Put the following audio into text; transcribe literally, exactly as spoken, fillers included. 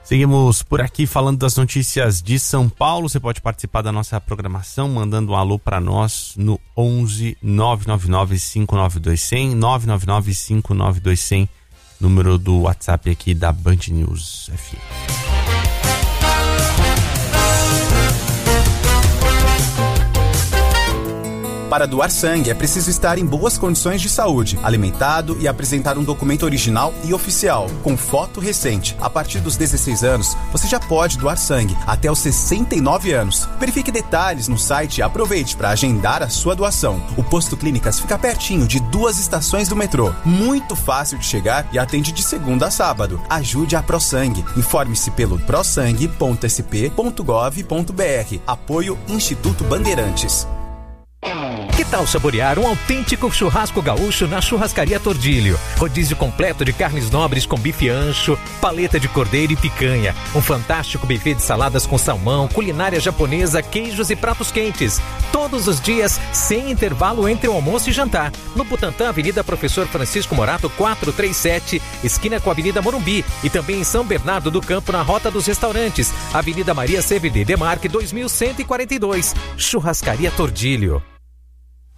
Seguimos por aqui falando das notícias de São Paulo. Você pode participar da nossa programação mandando um alô para nós no onze nove nove nove cinco nove dois zero zero, nove nove nove cinco nove dois zero zero, número do WhatsApp aqui da Band News F M. Para doar sangue, é preciso estar em boas condições de saúde, alimentado e apresentar um documento original e oficial, com foto recente. A partir dos dezesseis anos, você já pode doar sangue, até os sessenta e nove anos. Verifique detalhes no site e aproveite para agendar a sua doação. O Posto Clínicas fica pertinho de duas estações do metrô. Muito fácil de chegar e atende de segunda a sábado. Ajude a ProSangue. Informe-se pelo prosangue ponto s p ponto gov ponto b r. Apoio Instituto Bandeirantes. Que tal saborear um autêntico churrasco gaúcho na Churrascaria Tordilho? Rodízio completo de carnes nobres com bife ancho, paleta de cordeiro e picanha. Um fantástico buffet de saladas com salmão, culinária japonesa, queijos e pratos quentes. Todos os dias, sem intervalo entre o almoço e jantar. No Butantã, Avenida Professor Francisco Morato, quatrocentos e trinta e sete, esquina com a Avenida Morumbi. E também em São Bernardo do Campo, na Rota dos Restaurantes. Avenida Maria C V D Demarque, dois mil cento e quarenta e dois. Churrascaria Tordilho.